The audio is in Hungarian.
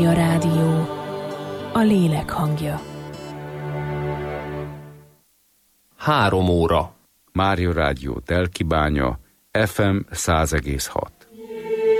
A rádió, a lélek hangja. 3 óra. Mária Rádió Telkibánya, FM 100,6.